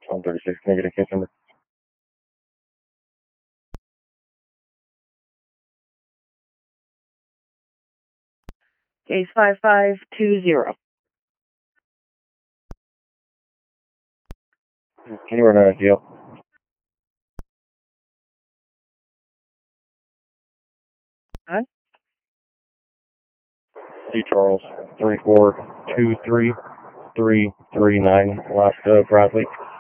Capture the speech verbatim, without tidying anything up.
one thirty-six, negative case number. Case five five two zero. Can you run out of jail? Huh? C. Charles, three four two three three three nine, last uh, Bradley.